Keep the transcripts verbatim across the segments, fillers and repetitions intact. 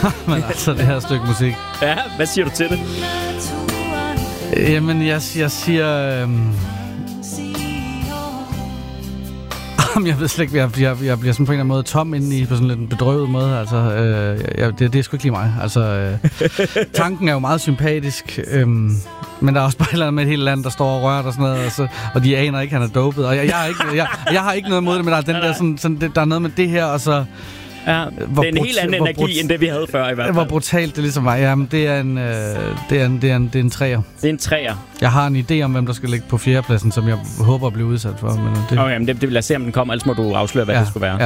Men altså, det her stykke musik. Ja, hvad siger du til det? Jamen, jeg, jeg siger... Øhm... Jeg ved slet ikke, jeg, jeg, jeg bliver sådan på en eller anden måde tom indeni på sådan lidt en bedrøvet måde. Altså, øh, jeg, det, det er sgu ikke lige mig. Altså, øh, tanken er jo meget sympatisk, øh, men der er også bare et eller andet med et helt land, der står og rører og sådan noget, og, så, og de aner ikke, han er dopet. Og jeg, jeg, har, ikke, jeg, jeg har ikke noget imod det, men der er, den der, sådan, sådan, der er noget med det her, og så... Ja, det er en helt anden energi, brut- end det vi havde før i hvert fald. Hvor brutalt det ligesom var. Jamen, det er en, øh, det er en, det er en, det er en træer. Det er en træer. Jeg har en idé om, hvem der skal ligge på fjerdepladsen, som jeg håber at blive udsat for. Men det... Okay, men det, det vil jeg se, om den kommer, ellers må du afsløre, hvad ja, det skulle være. Ja.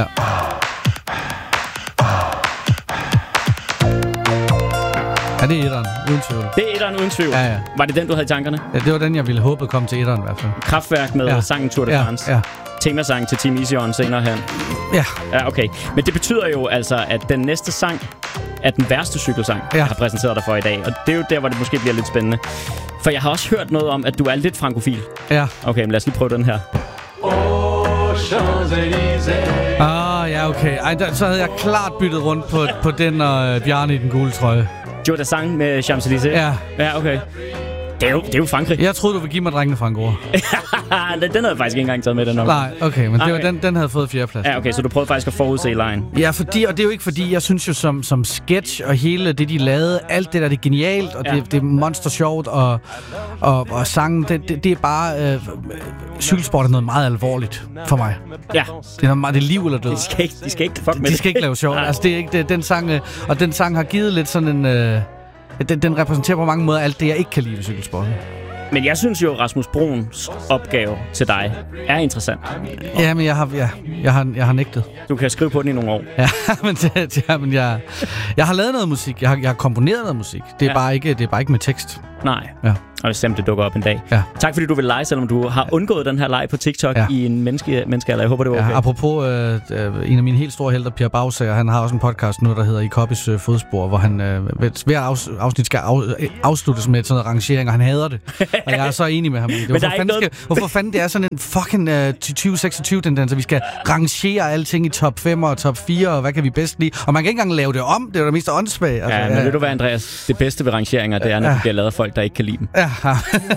Ja, det er etteren, uden tvivl. Det er etteren, uden tvivl? Ja, ja. Var det den, du havde i tankerne? Ja, det var den, jeg ville håbe kom til etteren i hvert fald. Kraftværk med ja. sangen Tour de France. Ja, ja. Temasang til Team Easy On senere hen. Ja. Ja, okay. Men det betyder jo altså, at den næste sang er den værste cykelsang, ja. jeg har præsenteret dig for i dag. Og det er jo der, hvor det måske bliver lidt spændende. For jeg har også hørt noget om, at du er lidt frankofil. Ja. Okay, men lad os lige prøve den her. Ah, ja, okay. Ej, der, så havde jeg klart byttet rundt på, på den og uh, Bjarne i den gule trøje. Jo, der sang med Champs-Élysées? Ja. Ja, okay. Det er, jo, det er jo Frankrig. Jeg troede, du ville give mig drengene fra en gård. den, den havde jeg faktisk ikke engang taget med, den nok. Nej, okay, men det var, den, den havde fået fjerdeplads. Ja, okay, så du prøvede faktisk at forudse lejen. Ja, fordi, og det er jo ikke fordi, jeg synes jo som, som sketch og hele det, de lavede, alt det der, det er genialt, og ja. det, det er monster sjovt, og, og, og sangen, det, det, det er bare... Øh, cykelsport er noget meget alvorligt for mig. Ja. Det er, noget meget, det er liv eller død. De skal ikke, de skal ikke fuck med de, de skal ikke lave sjovt. Altså, det er ikke det, den sang, øh, og den sang har givet lidt sådan en... Øh, den, den repræsenterer på mange måder alt det, jeg ikke kan lide ved cykelsporten. Men jeg synes jo, Rasmus Bruns opgave til dig er interessant. Ja, men jeg har, ja, jeg har, jeg har nægtet. Du kan skrive på den i nogle år. Ja, men, det, ja, men jeg, jeg har lavet noget musik. Jeg har, jeg har komponeret noget musik. Det er, ja. bare, ikke, det er bare ikke med tekst. Nej. Ja. Og bestemt, det dukker op en dag. Ja. Tak fordi du vil lege, selvom du har undgået den her leg på TikTok ja. i en menneske, menneskealder. Jeg håber, det var okay. Ja, apropos øh, øh, en af mine helt store helter, Pierre Baugsager, han har også en podcast nu, der hedder I Koppis øh, fodspor, hvor han øh, hver afs, afsnit skal af, øh, afsluttes med sådan noget rangering, og han hader det. Og jeg er så enig med ham i det. Hvorfor, fanden, noget... skal, hvorfor fanden det er sådan en fucking øh, tyve seksogtyve-tendens, at vi skal rangere alting i top fem og top fire, og hvad kan vi bedst lide? Og man kan ikke engang lave det om, det er jo det mest åndssvage. Altså, ja, men ja. ved du hvad, Andreas? Det bedste ved rangeringer, det er, når ja. det bliver lavet af folk, der ikke kan lide dem. Ja.